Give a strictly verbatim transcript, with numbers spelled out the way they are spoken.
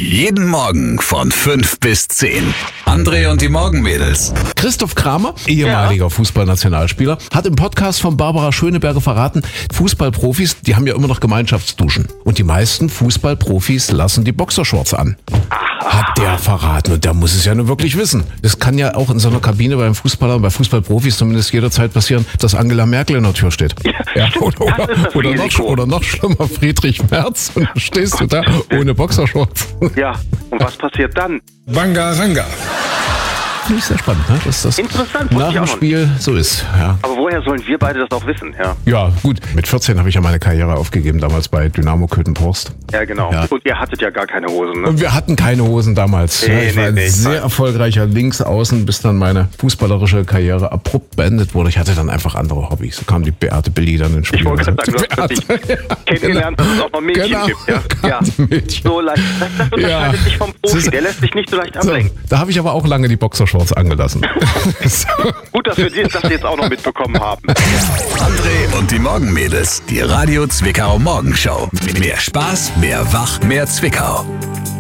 Jeden Morgen von fünf bis zehn. André und die Morgenmädels. Christoph Kramer, ehemaliger ja. Fußballnationalspieler, hat im Podcast von Barbara Schöneberger verraten, Fußballprofis, die haben ja immer noch Gemeinschaftsduschen. Und die meisten Fußballprofis lassen die Boxershorts an. Hat der verraten und der muss es ja nur wirklich wissen. Das kann ja auch in so einer Kabine beim Fußballer, bei Fußballprofis zumindest jederzeit passieren, dass Angela Merkel in der Tür steht. Ja, oder, oder, oder, noch, oder noch schlimmer, Friedrich Merz, und dann stehst du da ohne Boxershorts. Ja, und was passiert dann? Bangaranga. Finde ich sehr spannend, ne? Dass das Interessant, nach dem Spiel so ist. Ja. Aber woher sollen wir beide das auch wissen? Ja, ja gut. Mit vierzehn habe ich ja meine Karriere aufgegeben, damals bei Dynamo Köthen-Porst. Ja, genau. Ja. Und ihr hattet ja gar keine Hosen, ne? Und wir hatten keine Hosen damals. Nee, ja, ich nee, war ein nee, sehr nein. erfolgreicher Linksaußen, bis dann meine fußballerische Karriere abrupt beendet wurde. Ich hatte dann einfach andere Hobbys. So kam die Beate Billy dann ins Spiel. Ich wollte gerade sagen, du hast dich kennengelernt, dass es auch noch Mädchen genau. gibt. Ja, ja. Mädchen. So leicht. Das, das unterscheidet Ja. sich vom Profi. Der lässt sich nicht so leicht ablenken. So, da habe ich aber auch lange die Boxershorts angelassen. Gut, dass wir das jetzt auch noch mitbekommen haben. André und die Morgenmädels. Die Radio Zwickau Morgenshow. Mehr Spaß, mehr Wach, mehr Zwickau.